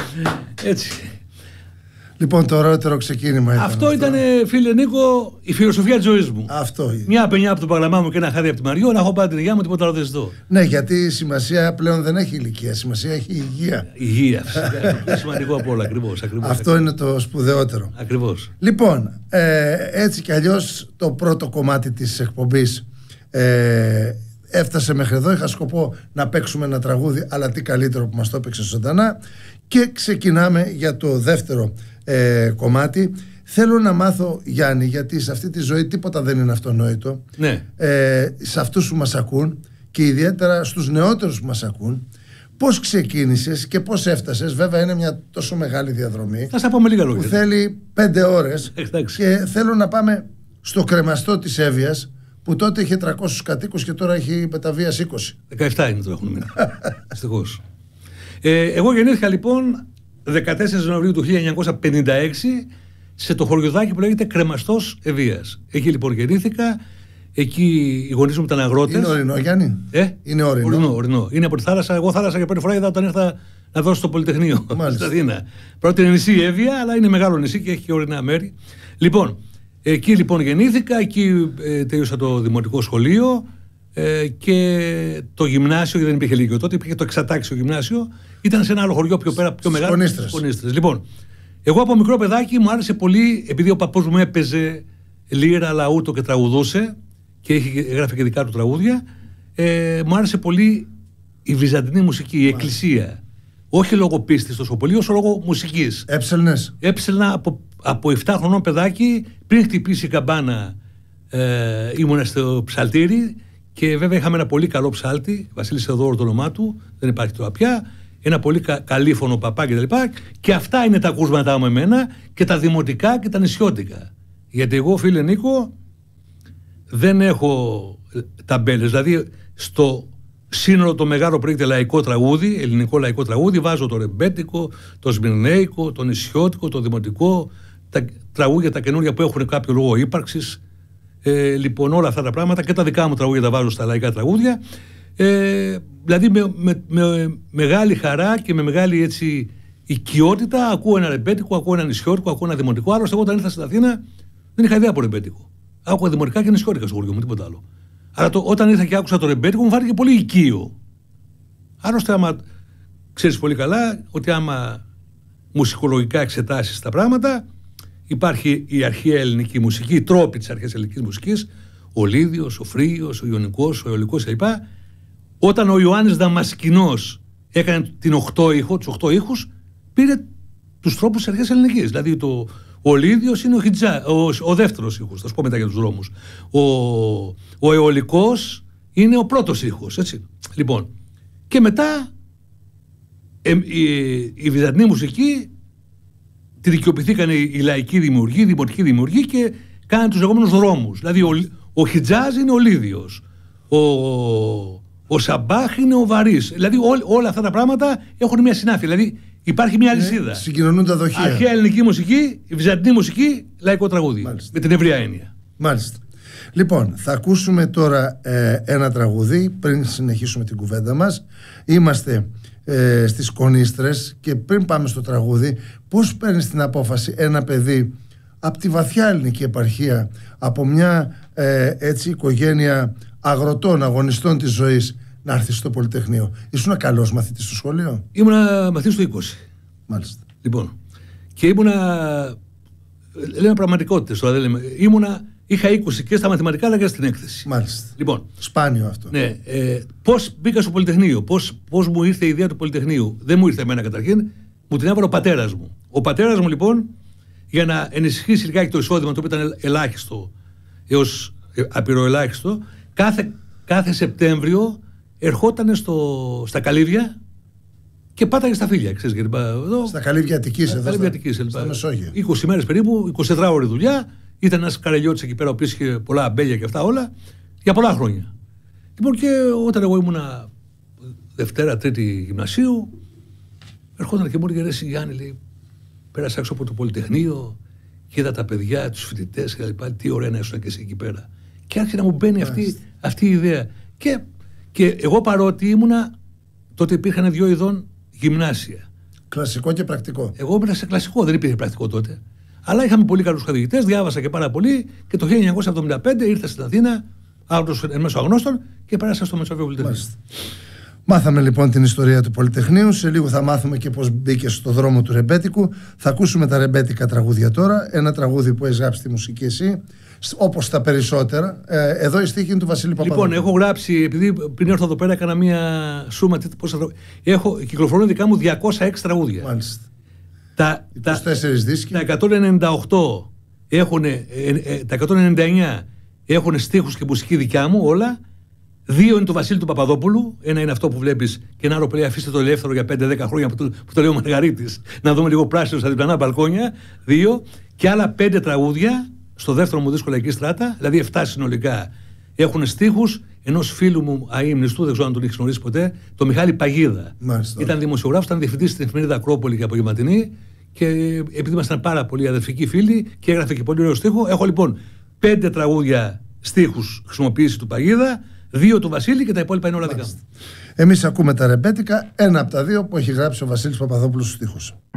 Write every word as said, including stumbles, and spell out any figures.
Έτσι. Λοιπόν, το ωραιότερο ξεκίνημα ήταν. Αυτό, αυτό ήταν, φίλε Νίκο, η φιλοσοφία της ζωής μου. Αυτό είναι. Μια πενιά από τον Παγλαμά μου και ένα χάδι από τη Μαριό, να έχω πάντα την υγεία μου, τίποτα άλλο δεν ζητώ. Ναι, γιατί η σημασία πλέον δεν έχει ηλικία, σημασία έχει υγεία. Υγεία, φυσικά. Το πιο σημαντικό από όλα, ακριβώς. ακριβώς Αυτό ακριβώς. Είναι το σπουδαιότερο. Ακριβώς. Λοιπόν, ε, έτσι κι αλλιώς το πρώτο κομμάτι της εκπομπής ε, έφτασε μέχρι εδώ. Είχα σκοπό να παίξουμε ένα τραγούδι, αλλά τι καλύτερο που μας το έπαιξε ζωντανά. Και ξεκινάμε για το δεύτερο ε, κομμάτι. Θέλω να μάθω, Γιάννη, γιατί σε αυτή τη ζωή τίποτα δεν είναι αυτονόητο. Ναι. Ε, σε αυτούς που μας ακούν και ιδιαίτερα στους νεότερους που μας ακούν, πώς ξεκίνησες και πώς έφτασες. Βέβαια είναι μια τόσο μεγάλη διαδρομή. Θα σας πω με λίγα λόγια. Που θέλει πέντε ώρες. Εντάξει. Και θέλω να πάμε στο κρεμαστό της Εύβοιας, που τότε είχε τριακόσιους κατοίκους και τώρα έχει μεταβίας είκοσι. δεκαεπτά είναι το έχουν μείνει. Δυστυχώς. Ε, εγώ γεννήθηκα λοιπόν δεκατέσσερις Νοεμβρίου του χίλια εννιακόσια πενήντα έξι σε το χωριουδάκι που λέγεται Κρεμαστός Εββίας. Εκεί λοιπόν γεννήθηκα. Εκεί οι γονείς μου ήταν αγρότες. Είναι ορεινό, Γιάννη. Ε? Είναι ορεινό. ορεινό, ορεινό. Είναι από τη θάλασσα. Εγώ θάλασσα για πρώτη φορά είδα όταν ήρθα να δώσω στο Πολυτεχνείο στην Αθήνα. Πρώτη είναι νησί Εύβοια, αλλά είναι μεγάλο νησί και έχει και ορεινά μέρη. Λοιπόν, εκεί λοιπόν γεννήθηκα. Εκεί ε, τέλειωσα το δημοτικό σχολείο. Ε, και το γυμνάσιο, γιατί δεν υπήρχε λύκειο τότε, υπήρχε το εξατάξιο γυμνάσιο, ήταν σε ένα άλλο χωριό πιο πέρα, πιο μεγάλο. Σκονίστρες. Λοιπόν, εγώ από μικρό παιδάκι μου άρεσε πολύ, επειδή ο παππούς μου έπαιζε λύρα, λαούτο και τραγουδούσε και είχε, έγραφε και δικά του τραγούδια, ε, μου άρεσε πολύ η βυζαντινή μουσική, η εκκλησία. Όχι λόγω πίστης τόσο πολύ, όσο λόγω μουσικής. Έψελνες. Έψελνα από, από επτά χρονών παιδάκι, πριν χτυπήσει η καμπάνα, ε, ήμουνα στο ψαλτήρι. Και βέβαια είχαμε ένα πολύ καλό ψάλτη, Βασίλης Θεοδόρου το όνομά του, δεν υπάρχει τώρα πια. Ένα πολύ κα, καλήφωνο παπά κτλ. Και, και αυτά είναι τα ακούσματά μου εμένα και τα δημοτικά και τα νησιώτικα. Γιατί εγώ, φίλε Νίκο, δεν έχω ταμπέλες. Δηλαδή, στο σύνολο το μεγάλο προέκειται λαϊκό τραγούδι, ελληνικό λαϊκό τραγούδι, βάζω το ρεμπέτικο, το σμυρνέικο, το νησιώτικο, το δημοτικό, τα τραγούδια τα καινούργια που έχουν κάποιο λόγο ύπαρξης. Ε, λοιπόν, όλα αυτά τα πράγματα και τα δικά μου τραγούδια τα βάζω στα λαϊκά τραγούδια. Ε, δηλαδή, με, με, με μεγάλη χαρά και με μεγάλη έτσι οικειότητα ακούω ένα ρεμπέτικο, ακούω ένα νησιώτικο, ακούω ένα δημοτικό. Άλλωστε, εγώ όταν ήρθα στην Αθήνα δεν είχα ιδέα από ρεμπέτικο. Άκουγα δημοτικά και νησιώτικα στο χωριό μου, τίποτα άλλο. Αλλά το, όταν ήρθα και άκουσα το ρεμπέτικο, μου φάνηκε πολύ οικείο. Άλλωστε, άμα ξέρεις πολύ καλά ότι άμα μουσικολογικά εξετάσεις τα πράγματα. Υπάρχει η αρχαία ελληνική μουσική, οι τρόποι της αρχαίας ελληνικής μουσικής, ο Λίδιος, ο Φρύγιος, ο Ιωνικός, ο Αιωλικός κλπ. Όταν ο Ιωάννης Δαμασκηνός έκανε την οκτώ ήχο, τους οκτώ ήχους, πήρε τους τρόπους της αρχαίας ελληνικής. Δηλαδή το, ο Λίδιος είναι ο, χιτζά, ο, ο δεύτερος ήχος, θα σου πω μετά για τους δρόμους. Ο, ο Αιωλικός είναι ο πρώτος ήχος, έτσι. Λοιπόν, και μετά ε, η, η βυζαντινή μουσική τη δικαιοποιηθήκαν οι, οι λαϊκοί δημιουργοί, οι δημοτικοί δημιουργοί και κάνανε τους λεγόμενους δρόμους. Δηλαδή ο, ο Χιτζάζ είναι ο Λίδιος, ο, ο Σαμπάχ είναι ο Βαρύς. Δηλαδή ό, όλα αυτά τα πράγματα έχουν μια συνάφεια. Δηλαδή υπάρχει μια αλυσίδα. Ε, συγκοινωνούν τα δοχεία. Αρχαία ελληνική μουσική, η βυζαντινή μουσική, λαϊκό τραγούδι. Μάλιστα. Με την ευρία έννοια. Μάλιστα. Λοιπόν, θα ακούσουμε τώρα ε, ένα τραγούδι πριν συνεχίσουμε την κουβέντα μας. Είμαστε ε, στις Κονίστρες και πριν πάμε στο τραγούδι, πώς παίρνεις την απόφαση ένα παιδί από τη βαθιά ελληνική επαρχία, από μια ε, έτσι οικογένεια αγροτών, αγωνιστών της ζωής, να έρθει στο Πολυτεχνείο? Ήσουν καλός μαθητής στο σχολείο? Ήμουνα μαθητής στο είκοσι. Μάλιστα. Λοιπόν, και ήμουνα, λέμε πραγματικότητες τώρα, δεν λέμε, ήμουνα, είχα είκοσι και στα μαθηματικά αλλά και στην έκθεση. Μάλιστα. Λοιπόν, σπάνιο αυτό. Ναι, ε, πώς μπήκα στο Πολυτεχνείο, πώς, πώς μου ήρθε η ιδέα του Πολυτεχνείου? Δεν μου ήρθε εμένα καταρχήν, μου την έβαλε ο πατέρας μου. Ο πατέρας μου λοιπόν, για να ενισχύσει λιγάκι το εισόδημα, το οποίο ήταν ελάχιστο έως απειροελάχιστο, κάθε, κάθε Σεπτέμβριο ερχόταν στο, στα Καλύβια και πάταγε στα Φίλια. Ξέρεις, γιατί, εδώ, στα Καλύβια Αττικής, εδώ στα, Αττικής, στα, στα Μεσόγειο. είκοσι μέρες περίπου, εικοσιτετράωρη δουλειά. Ήταν ένας καρελιώτης εκεί πέρα, ο οποίος είχε πολλά αμπέλια και αυτά όλα, για πολλά χρόνια. Λοιπόν, και όταν εγώ ήμουνα Δευτέρα, Τρίτη γυμνασίου, ερχόταν και μου έλεγε: «Ρε Γιάννη, λέει, πέρασα έξω από το Πολυτεχνείο και είδα τα παιδιά, τους φοιτητές και τα λοιπά. Τι ωραία να ήσουν και εσύ εκεί πέρα». Και άρχισε να μου μπαίνει αυτή, αυτή η ιδέα. Και, και εγώ παρότι ήμουνα, τότε υπήρχαν δύο ειδών γυμνάσια. Κλασικό και πρακτικό. Εγώ ήμουν σε κλασικό, δεν υπήρχε πρακτικό τότε. Αλλά είχαμε πολύ καλούς καθηγητές, διάβασα και πάρα πολύ και το χίλια εννιακόσια εβδομήντα πέντε ήρθα στην Αθήνα, εν μέσω αγνώστων και πέρασα στο Μεσοβείο Πολυτεχνείο. Μάθαμε λοιπόν την ιστορία του Πολυτεχνείου. Σε λίγο θα μάθουμε και πώς μπήκε στο δρόμο του ρεμπέτικου. Θα ακούσουμε τα ρεμπέτικα τραγούδια τώρα. Ένα τραγούδι που έχεις γράψει τη μουσική εσύ, όπως τα περισσότερα. Ε, εδώ η στίχη είναι του Βασίλη Παπαδόπουλου. Λοιπόν, έχω γράψει, επειδή πριν έρθω εδώ πέρα έκανα μία σούμα. Πώς θα... Έχω κυκλοφορούν δικά μου διακόσια έξι τραγούδια. Μάλιστα. Τα, είκοσι τέσσερις δίσκοι. Τα εκατόν ενενήντα οκτώ έχουν, ε, ε, τα εκατόν ενενήντα εννέα έχουν στίχους και μουσική δικιά μου όλα. Δύο είναι του Βασίλη του Παπαδόπουλου. Ένα είναι αυτό που βλέπεις και ένα άλλο που λέει αφήστε το ελεύθερο για πέντε δέκα χρόνια που το, που το λέει ο Μαργαρίτης. Να δούμε λίγο πράσινο στα διπλανά μπαλκόνια. Δύο. Και άλλα πέντε τραγούδια στο δεύτερο μου δίσκο Λαϊκή Στράτα, δηλαδή εφτά συνολικά. Έχουν στίχους ενός φίλου μου αείμνηστου, δεν ξέρω αν τον έχει γνωρίσει ποτέ, τον Μιχάλη Παγίδα. Μάλιστα. Ήταν δημοσιογράφος, ήταν διευθυντής στην εφημερίδα Ακρόπολη και απογευματινή. Και επειδή ήμασταν πάρα πολύ αδερφικοί φίλοι και έγραφε και πολύ ωραίο στίχο, έχω λοιπόν πέντε τραγούδια στίχους χρησιμοποίηση του Παγίδα, δύο του Βασίλη και τα υπόλοιπα είναι όλα δικά μου. Εμείς ακούμε τα ρεμπέτικα, ένα από τα δύο που έχει γράψει ο Βασίλης Παπαδόπουλος στους στίχους.